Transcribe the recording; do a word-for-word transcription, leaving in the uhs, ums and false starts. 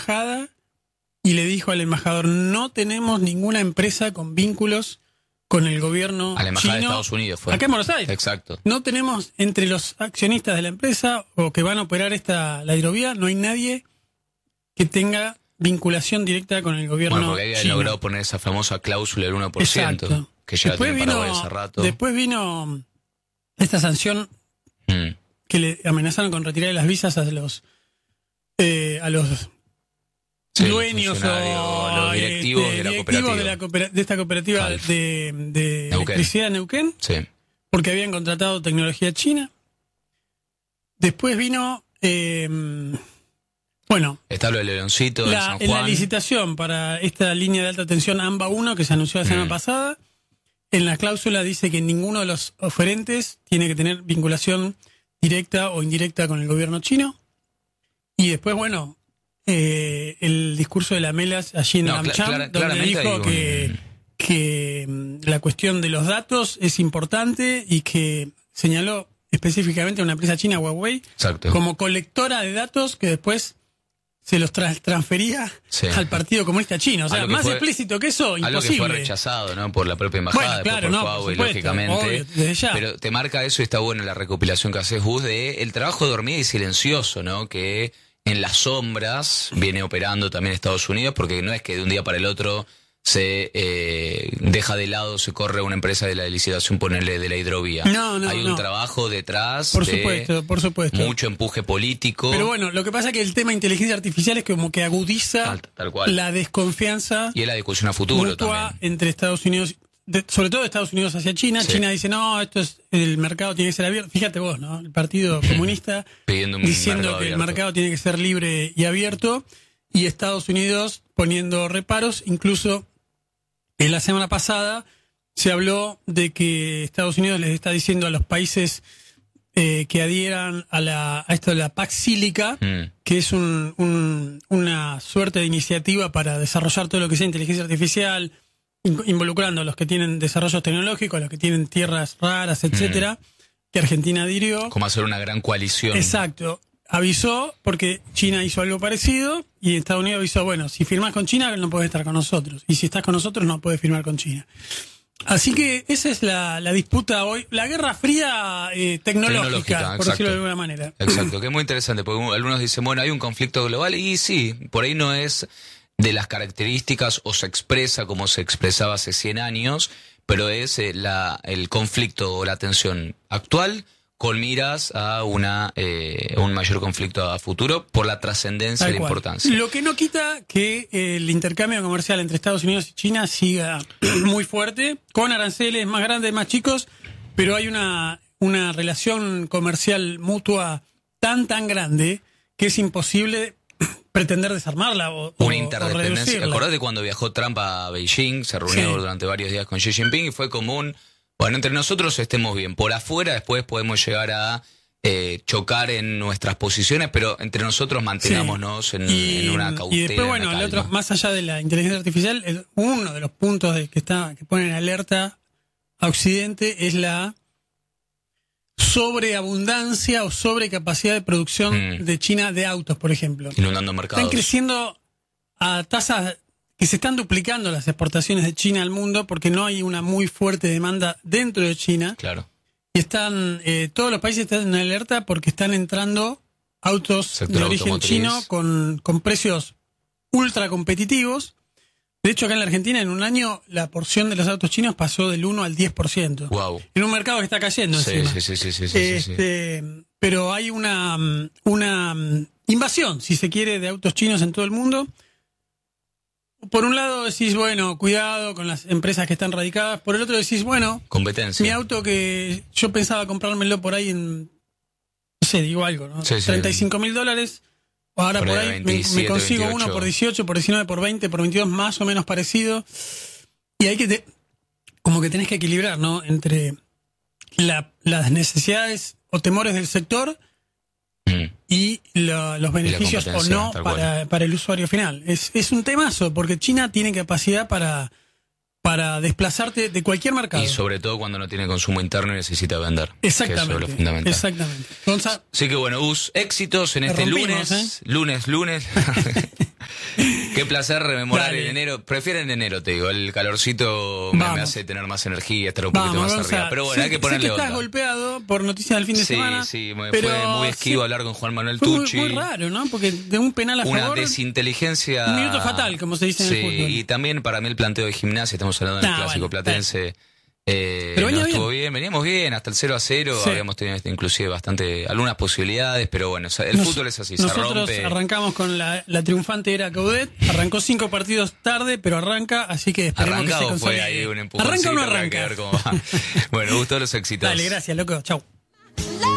embajada y le dijo al embajador, no tenemos ninguna empresa con vínculos con el gobierno a la embajada chino, de Estados Unidos fue. Acá en Buenos Aires. Exacto. No tenemos entre los accionistas de la empresa o que van a operar esta la hidrovía, no hay nadie que tenga vinculación directa con el gobierno Bueno, porque había chino. logrado poner esa famosa cláusula del uno por ciento. Exacto. Que ya después la tiene vino, Paraguay hace rato. Después vino esta sanción Mm. que le amenazaron con retirar las visas a los eh, a los Sí, dueños o los directivos este, de la directivos cooperativa. de, la coopera- de esta cooperativa Alf. de, de Neuquén. electricidad de Neuquén, Sí. porque habían contratado tecnología china. Después vino, eh, bueno, Está lo del Leoncito de la, San en la Juan. licitación para esta línea de alta tensión AMBA uno que se anunció la semana Mm. pasada, en la cláusula dice que ninguno de los oferentes tiene que tener vinculación directa o indirecta con el gobierno chino. Y después, bueno, eh, el discurso de la Melas allí en No, Namcham, cla- clara- donde claramente dijo hay un- que, que mm, la cuestión de los datos es importante y que señaló específicamente a una empresa china, Huawei, Exacto. como colectora de datos que después se los tra- transfería Sí. al Partido Comunista Chino. O sea, Algo que más fue- explícito que eso, Algo imposible. que fue rechazado, ¿no? Por la propia embajada, Bueno, después claro, por no, por Huawei, supuesto, lógicamente. obvio, desde ya. Pero te marca eso y está bueno la recopilación que haces, Gus, de el trabajo dormido y silencioso, ¿no? Que en las sombras viene operando también Estados Unidos, porque no es que de un día para el otro se eh, deja de lado, se corre a una empresa de la licitación, ponerle de la hidrovía. No, no, Hay un no. trabajo detrás Por de supuesto, por supuesto. mucho empuje político. Pero bueno, lo que pasa es que el tema de inteligencia artificial es como que agudiza Tal- tal cual. la desconfianza Y es la discusión a futuro mutua también. entre Estados Unidos, de- sobre todo Estados Unidos hacia China. Sí. China dice, no, esto es el mercado tiene que ser abierto. Fíjate vos, ¿no? El Partido Comunista Pidiendo un diciendo mercado que el abierto. mercado tiene que ser libre y abierto, y Estados Unidos poniendo reparos. Incluso en la semana pasada se habló de que Estados Unidos les está diciendo a los países eh, que adhieran a, la, a esto de la Pax Sílica, Mm. que es un, un- una suerte de iniciativa para desarrollar todo lo que sea inteligencia artificial, in- involucrando a los que tienen desarrollos tecnológicos, a los que tienen tierras raras, etcétera, que Argentina adhirió. Como hacer una gran coalición. Exacto. Avisó porque China hizo algo parecido y Estados Unidos avisó, bueno, si firmás con China no podés estar con nosotros. Y si estás con nosotros no podés firmar con China. Así que esa es la, la disputa hoy, la guerra fría eh, tecnológica, Tecnológica, por exacto. decirlo de alguna manera. Exacto, que es muy interesante, porque algunos dicen, bueno, hay un conflicto global, y sí, por ahí no es de las características o se expresa como se expresaba hace cien años, pero es eh, la, el conflicto o la tensión actual con miras a una eh, un mayor conflicto a futuro por la trascendencia y Tal la cual. importancia. Lo que no quita que eh, el intercambio comercial entre Estados Unidos y China siga muy fuerte, con aranceles más grandes, más chicos, pero hay una, una relación comercial mutua tan, tan grande que es imposible pretender desarmarla o, o- Una o interdependencia. reducirla. Acordate cuando viajó Trump a Beijing, se reunió Sí. durante varios días con Xi Jinping y fue como un, bueno, entre nosotros estemos bien. Por afuera después podemos llegar a eh, chocar en nuestras posiciones, pero entre nosotros mantengámonos en, Y, en una cautela. y después, bueno, una el otro, calma. más allá de la inteligencia artificial, el- uno de los puntos de que está que ponen alerta a Occidente es la sobreabundancia o sobrecapacidad de producción Mm. de China de autos, por ejemplo. Inundando mercados. Están creciendo a tasas que se están duplicando las exportaciones de China al mundo porque no hay una muy fuerte demanda dentro de China. Claro. Y están, eh, todos los países están en alerta porque están entrando autos Sector de origen automotriz. chino con, con precios ultra competitivos. De hecho, acá en la Argentina, en un año, la porción de los autos chinos pasó del uno al diez por ciento. Wow. En un mercado que está cayendo Sí, encima. sí, sí, sí, sí, sí, sí, sí. Este, pero hay una, mm, una mm, invasión, si se quiere, de autos chinos en todo el mundo. Por un lado decís, bueno, cuidado con las empresas que están radicadas. Por el otro decís, bueno, Competencia. mi auto que yo pensaba comprármelo por ahí en, no sé, digo algo, ¿no? Sí, sí. treinta y cinco mil dólares. Ahora Por por ahí ahí me- me, veintisiete, consigo veintiocho. uno por dieciocho, por diecinueve, por veinte, por veintidós, más o menos parecido. Y hay que, te- como que tenés que equilibrar, ¿no? Entre la- las necesidades o temores del sector Mm. y la- los beneficios o competencia, no tal cual. para, para el usuario final. Es, es un temazo, porque China tiene capacidad para, para desplazarte de cualquier mercado. Y sobre todo cuando no tiene consumo interno y necesita vender. Que eso es Exactamente. lo fundamental. Exactamente. Gonza, Así que bueno, Gus, éxitos en La este rompimos, lunes, lunes, lunes. placer rememorar Dale. el enero. Prefiero en enero, te digo. El calorcito me, me hace tener más energía, estar un poquito Vamos, más arriba. Pero bueno, sé, hay que ponerle sé que estás onda. golpeado por noticias del fin de Sí, semana. sí, me pero fue muy esquivo sí, hablar con Juan Manuel fue muy, Tucci. muy raro, ¿no? Porque de un penal a Una favor... desinteligencia. Un minuto fatal, como se dice en sí, el fútbol. y también para mí el planteo de Gimnasia, estamos hablando del Nah, clásico bueno, platense. Eh, Pero venía no estuvo bien. bien. veníamos bien, hasta el cero a cero, Sí. habíamos tenido inclusive bastante, algunas posibilidades, pero bueno, el Nos- fútbol es así, se Nosotros rompe. arrancamos con la, la triunfante era Caudet, arrancó cinco partidos tarde, pero arranca, así que esperemos ¿Arranca que se o fue consolide. ahí un empujoncito? ¿Arranca o no Habrá que arranca? ver cómo va. Bueno, gustó los éxitos. Dale, gracias, loco, chau.